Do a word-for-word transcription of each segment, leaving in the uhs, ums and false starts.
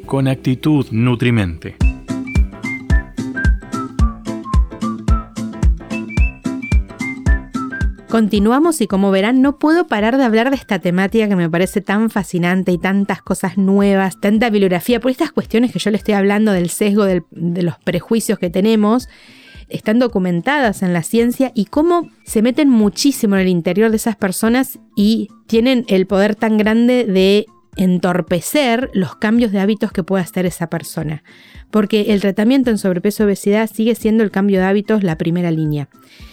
con actitud nutrimente. Continuamos y como verán no puedo parar de hablar de esta temática que me parece tan fascinante y tantas cosas nuevas, tanta bibliografía, por estas cuestiones que yo le estoy hablando del sesgo, del, de los prejuicios que tenemos, están documentadas en la ciencia y cómo se meten muchísimo en el interior de esas personas y tienen el poder tan grande de entorpecer los cambios de hábitos que pueda hacer esa persona. Porque el tratamiento en sobrepeso y obesidad sigue siendo el cambio de hábitos la primera línea.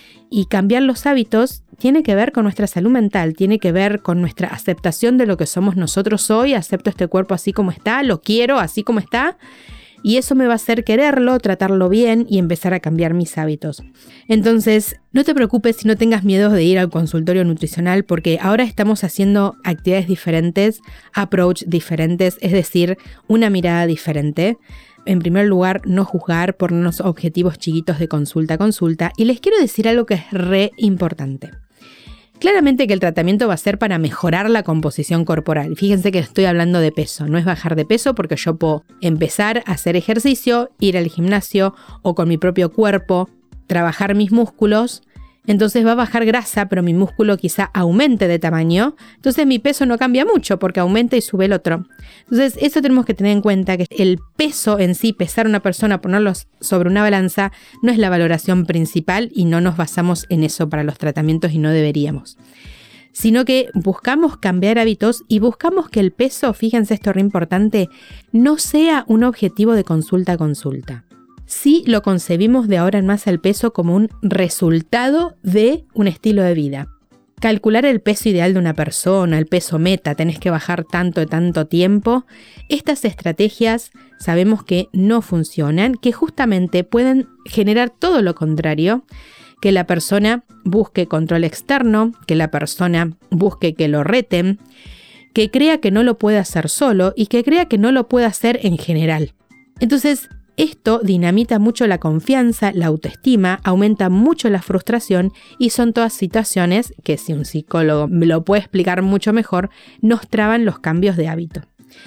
Y cambiar los hábitos tiene que ver con nuestra salud mental, tiene que ver con nuestra aceptación de lo que somos nosotros hoy. Acepto este cuerpo así como está, lo quiero así como está, y eso me va a hacer quererlo, tratarlo bien y empezar a cambiar mis hábitos. Entonces, no te preocupes si no tengas miedo de ir al consultorio nutricional, porque ahora estamos haciendo actividades diferentes, approach diferentes, es decir, una mirada diferente. En primer lugar, no juzgar, ponernos objetivos chiquitos de consulta a consulta. Y les quiero decir algo que es re importante. Claramente que el tratamiento va a ser para mejorar la composición corporal. Fíjense que estoy hablando de peso, no es bajar de peso, porque yo puedo empezar a hacer ejercicio, ir al gimnasio o con mi propio cuerpo, trabajar mis músculos. Entonces va a bajar grasa, pero mi músculo quizá aumente de tamaño. Entonces mi peso no cambia mucho porque aumenta y sube el otro. Entonces eso tenemos que tener en cuenta, que el peso en sí, pesar a una persona, ponerlo sobre una balanza, no es la valoración principal y no nos basamos en eso para los tratamientos y no deberíamos. Sino que buscamos cambiar hábitos y buscamos que el peso, fíjense esto es re importante, no sea un objetivo de consulta a consulta. Sí lo concebimos de ahora en más el peso como un resultado de un estilo de vida. Calcular el peso ideal de una persona, el peso meta, tenés que bajar tanto de tanto tiempo. Estas estrategias sabemos que no funcionan, que justamente pueden generar todo lo contrario, que la persona busque control externo, que la persona busque que lo reten, que crea que no lo puede hacer solo y que crea que no lo puede hacer en general. Entonces, esto dinamita mucho la confianza, la autoestima, aumenta mucho la frustración y son todas situaciones que, si un psicólogo me lo puede explicar mucho mejor, nos traban los cambios de hábito.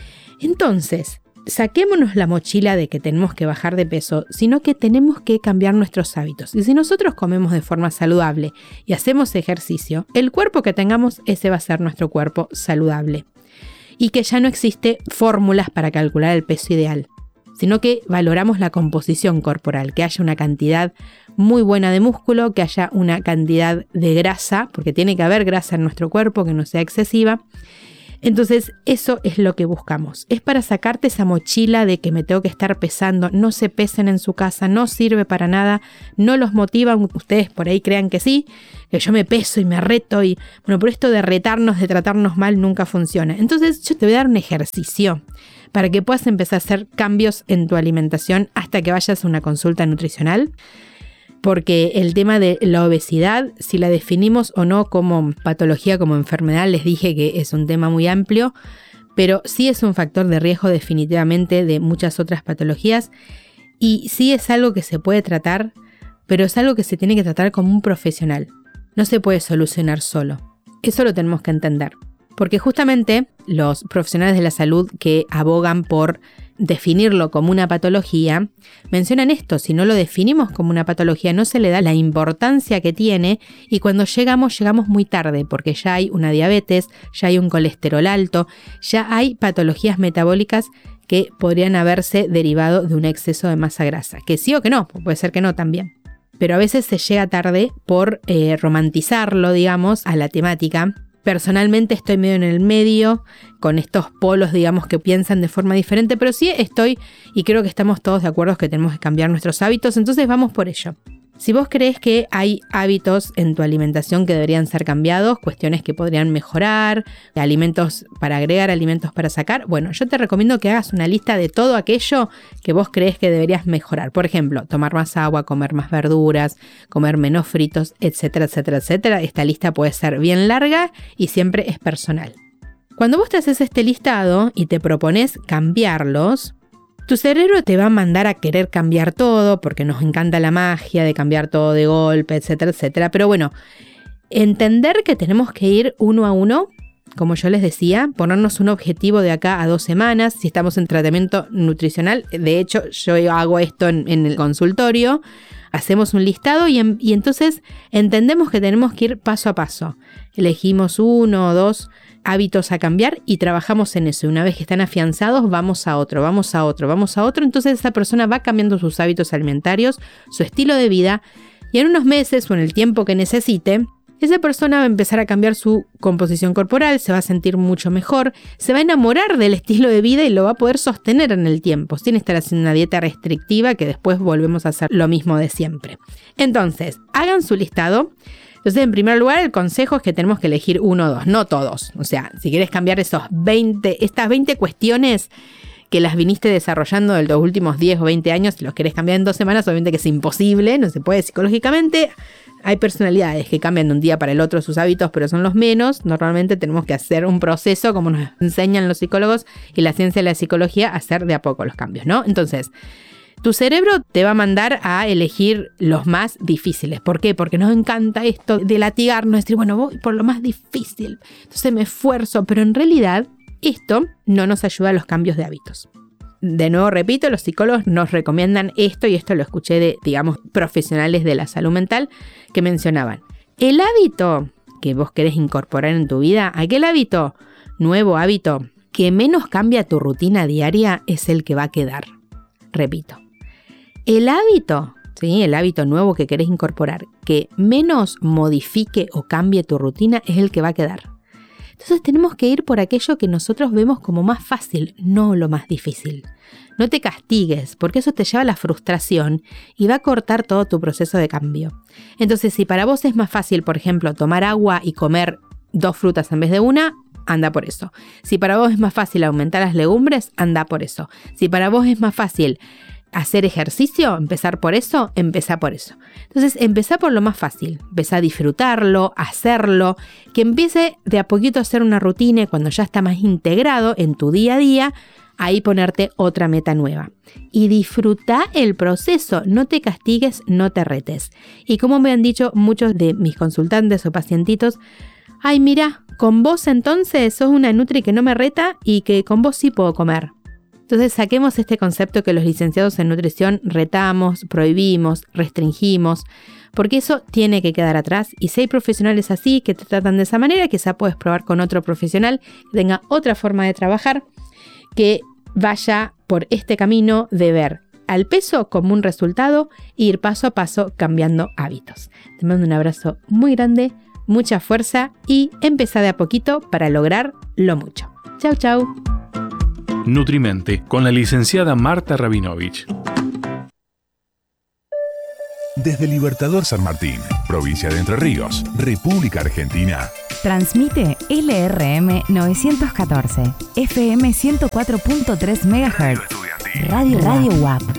Entonces, saquémonos la mochila de que tenemos que bajar de peso, sino que tenemos que cambiar nuestros hábitos. Y si nosotros comemos de forma saludable y hacemos ejercicio, el cuerpo que tengamos, ese va a ser nuestro cuerpo saludable. Y que ya no existe fórmulas para calcular el peso ideal, sino que valoramos la composición corporal, que haya una cantidad muy buena de músculo, que haya una cantidad de grasa, porque tiene que haber grasa en nuestro cuerpo, que no sea excesiva. Entonces, eso es lo que buscamos. Es para sacarte esa mochila de que me tengo que estar pesando. No se pesen en su casa, no sirve para nada, no los motiva. Ustedes por ahí crean que sí, que yo me peso y me reto. Y bueno, por esto de retarnos, de tratarnos mal, nunca funciona. Entonces, yo te voy a dar un ejercicio para que puedas empezar a hacer cambios en tu alimentación hasta que vayas a una consulta nutricional. Porque el tema de la obesidad, si la definimos o no como patología, como enfermedad, les dije que es un tema muy amplio, pero sí es un factor de riesgo definitivamente de muchas otras patologías y sí es algo que se puede tratar, pero es algo que se tiene que tratar como un profesional. No se puede solucionar solo. Eso lo tenemos que entender. Porque justamente los profesionales de la salud que abogan por definirlo como una patología, mencionan esto: si no lo definimos como una patología, no se le da la importancia que tiene y cuando llegamos, llegamos muy tarde porque ya hay una diabetes, ya hay un colesterol alto, ya hay patologías metabólicas que podrían haberse derivado de un exceso de masa grasa. Que sí o que no, puede ser que no también. Pero a veces se llega tarde por eh, romantizarlo, digamos, a la temática. Personalmente estoy medio en el medio, con estos polos, digamos, que piensan de forma diferente, pero sí estoy, y creo que estamos todos de acuerdo que tenemos que cambiar nuestros hábitos, entonces vamos por ello. Si vos crees que hay hábitos en tu alimentación que deberían ser cambiados, cuestiones que podrían mejorar, alimentos para agregar, alimentos para sacar, bueno, yo te recomiendo que hagas una lista de todo aquello que vos crees que deberías mejorar. Por ejemplo, tomar más agua, comer más verduras, comer menos fritos, etcétera, etcétera, etcétera. Esta lista puede ser bien larga y siempre es personal. Cuando vos te haces este listado y te propones cambiarlos, tu cerebro te va a mandar a querer cambiar todo porque nos encanta la magia de cambiar todo de golpe, etcétera, etcétera. Pero bueno, entender que tenemos que ir uno a uno como yo les decía, ponernos un objetivo de acá a dos semanas, si estamos en tratamiento nutricional. De hecho, yo hago esto en, en el consultorio, hacemos un listado y, en, y entonces entendemos que tenemos que ir paso a paso. Elegimos uno o dos hábitos a cambiar y trabajamos en eso. Y una vez que están afianzados, vamos a otro, vamos a otro, vamos a otro. Entonces esa persona va cambiando sus hábitos alimentarios, su estilo de vida, y en unos meses o en el tiempo que necesite, esa persona va a empezar a cambiar su composición corporal, se va a sentir mucho mejor, se va a enamorar del estilo de vida y lo va a poder sostener en el tiempo, sin estar haciendo una dieta restrictiva que después volvemos a hacer lo mismo de siempre. Entonces, hagan su listado. Entonces, en primer lugar, el consejo es que tenemos que elegir uno o dos, no todos. O sea, si quieres cambiar esos veinte, estas veinte cuestiones que las viniste desarrollando en los últimos diez o veinte años, si los querés cambiar en dos semanas, obviamente que es imposible, no se puede psicológicamente. Hay personalidades que cambian de un día para el otro sus hábitos, pero son los menos. Normalmente tenemos que hacer un proceso, como nos enseñan los psicólogos y la ciencia de la psicología, hacer de a poco los cambios, ¿no? Entonces, tu cerebro te va a mandar a elegir los más difíciles. ¿Por qué? Porque nos encanta esto de latigarnos, decir, bueno, voy por lo más difícil, entonces me esfuerzo, pero en realidad esto no nos ayuda a los cambios de hábitos. De nuevo, repito, los psicólogos nos recomiendan esto, y esto lo escuché de, digamos, profesionales de la salud mental que mencionaban. El hábito que vos querés incorporar en tu vida, aquel hábito, nuevo hábito, que menos cambia tu rutina diaria es el que va a quedar. Repito, el hábito, ¿sí? El hábito nuevo que querés incorporar, que menos modifique o cambie tu rutina es el que va a quedar. Entonces tenemos que ir por aquello que nosotros vemos como más fácil, no lo más difícil. No te castigues, porque eso te lleva a la frustración y va a cortar todo tu proceso de cambio. Entonces, si para vos es más fácil, por ejemplo, tomar agua y comer dos frutas en vez de una, anda por eso. Si para vos es más fácil aumentar las legumbres, anda por eso. Si para vos es más fácil hacer ejercicio, empezar por eso, empezá por eso. Entonces, empezá por lo más fácil, empezá a disfrutarlo, a hacerlo, que empiece de a poquito a hacer una rutina y cuando ya está más integrado en tu día a día, ahí ponerte otra meta nueva. Y disfruta el proceso, no te castigues, no te retes. Y como me han dicho muchos de mis consultantes o pacientitos, ay, mira, con vos entonces sos una nutri que no me reta y que con vos sí puedo comer. Entonces saquemos este concepto que los licenciados en nutrición retamos, prohibimos, restringimos, porque eso tiene que quedar atrás. Y si hay profesionales así que te tratan de esa manera, quizá puedes probar con otro profesional que tenga otra forma de trabajar, que vaya por este camino de ver al peso como un resultado e ir paso a paso cambiando hábitos. Te mando un abrazo muy grande, mucha fuerza y empezá de a poquito para lograr lo mucho. Chau, chau. Nutrimente, con la licenciada Marta Rabinovich. Desde Libertador San Martín, provincia de Entre Ríos, República Argentina. Transmite L R M novecientos catorce, F M ciento cuatro punto tres megahertz. Radio, Radio U A P.